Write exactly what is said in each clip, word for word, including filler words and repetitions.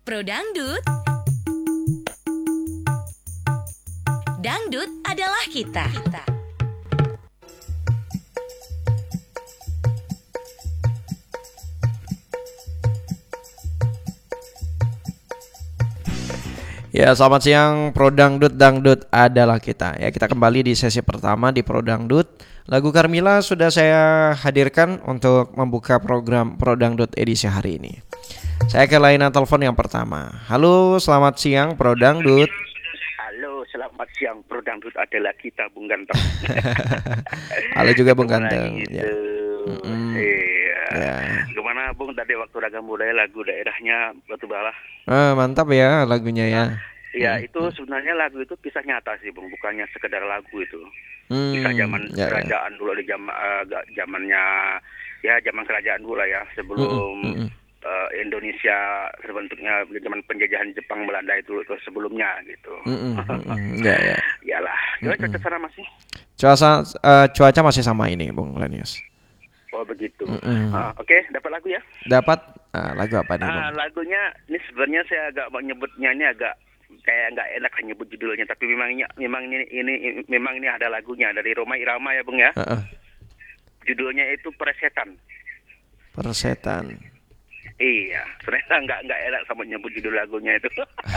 Pro Dangdut. Dangdut adalah kita. kita. Ya, selamat siang Pro Dangdut, Dangdut adalah kita. Ya, kita kembali di sesi pertama di Pro Dangdut. Lagu Carmilla sudah saya hadirkan untuk membuka program Pro Dangdut edisi hari ini. Saya ke layanan telepon yang pertama. Halo, selamat siang Pro Dangdut. Halo, selamat siang Pro Dangdut adalah kita, Bung Ganteng. Halo juga Bung Ganteng. Gitu. Ya. Iya. Ya. Gimana Bung tadi waktu Ragam Budaya lagu daerahnya Batu Bala? Ah, mantap ya lagunya ya. Iya, Hmm. itu sebenarnya lagu itu kisah nyata sih, Bung, bukannya sekedar lagu itu. Hmm, Kisah zaman ya, ya. kerajaan dulu di zaman uh, zamannya ya zaman kerajaan dulu lah ya, sebelum Hmm, hmm, hmm. uh, Indonesia terbentuknya di zaman penjajahan Jepang Belanda itu terus sebelumnya gitu. Hmm, hmm, hmm. Ya, ya. Iyalah. Gimana cuaca sana masih? Cuaca eh, cuaca masih sama ini, Bung Lenius. Oh begitu. Mm-mm. Ah, Oke, dapat lagu ya. Dapat ah, lagu apa nih, Bung? Ah, lagunya ini sebenarnya saya agak mau nyebutnya ini agak kayak nggak enak nyebut judulnya, tapi memang ini memang ini, ini memang ini ada lagunya dari Rhoma Irama ya, Bung ya. Uh-uh. Judulnya itu Persetan. Persetan. Iya, sebenarnya nggak nggak enak sama nyebut judul lagunya itu.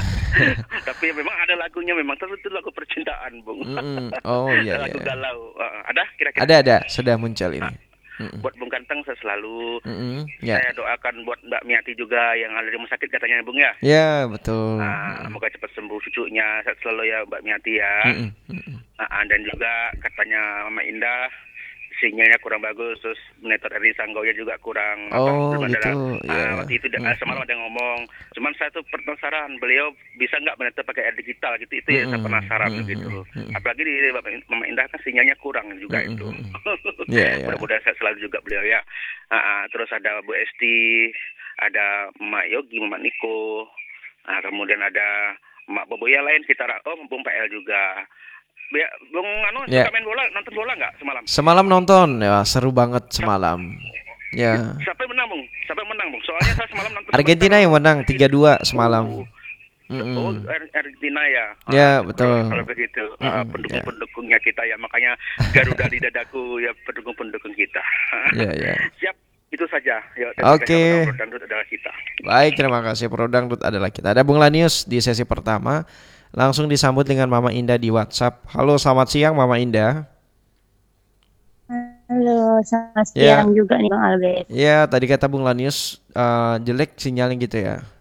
Tapi memang ada lagunya, memang terus itu lagu percintaan, Bung. Mm-mm. Oh iya lagu iya. galau. Ah, ada kira-kira? Ada ada sudah muncul ini. Mm-mm. Buat Bung Ganteng saya selalu Mm-mm. Ya. saya doakan buat Mbak Miati juga yang ada di rumah sakit katanya, Bung ya. Ya betul. Nah, semoga cepat sembuh cucunya, sehat selalu ya Mbak Miati ya. Mm-mm. Mm-mm. Nah, dan juga katanya Mama Indah sinyalnya kurang bagus, terus monitor dari Sanggoya juga kurang. Oh, belum ada- gitu, Ah, ya. waktu itu Mm-mm. semalam ada yang ngomong. Cuman saya tuh penasaran, beliau bisa nggak monitor pakai air digital gitu? Itu ya saya Mm-mm. penasaran Mm-mm. gitu. Mm-mm. Apalagi di Bapak- Mama Indah kan sinyalnya kurang juga Mm-mm. itu. Ya, ya. Mudah-mudahan sehat selalu juga beliau ya. Ah, ah, terus ada Bu Esti, ada Mak Yogi, Mak Niko. Nah, kemudian ada Mak Bobo yang lain kita oh Bung P L juga. Ya, Bung Anu Ya. suka main bola, nonton bola nggak semalam? Semalam nonton ya, seru banget semalam. Ya. Siapa yang menang, Bung? Siapa yang menang, Bung? Soalnya saya semalam nonton Argentina yang menang tiga dua Oh, semalam. Oh, Mm-mm. Ar- Argentina ya. Ya, Ah, betul. Kalau, kalau begitu, ah, Mm-mm, pendukung-pendukungnya kita ya, makanya Garuda di dadaku ya pendukung-pendukung kita. Ya, ya. Siap, itu saja. Ya, terima Oke. kasih, dan itu adalah kita. Baik, terima kasih Pro Dangdut adalah kita. Ada Bung Lanius di sesi pertama. Langsung disambut dengan Mama Indah di WhatsApp. Halo, selamat siang Mama Indah. Halo, selamat Ya. siang juga nih Bang Albert. Ya, tadi kata Bung Lanius eh, jelek sinyalnya gitu ya.